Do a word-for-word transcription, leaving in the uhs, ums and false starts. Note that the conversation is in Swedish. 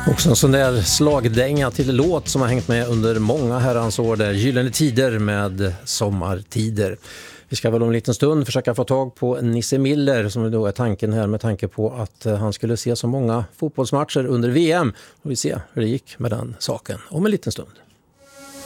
Också en sån där slagdänga till låt som har hängt med under många herrans år där. Gyllene tider med sommartider. Vi ska väl om en liten stund försöka få tag på Nisse Miller som då är tanken här med tanke på att han skulle se så många fotbollsmatcher under V M. Och vi ser hur det gick med den saken om en liten stund.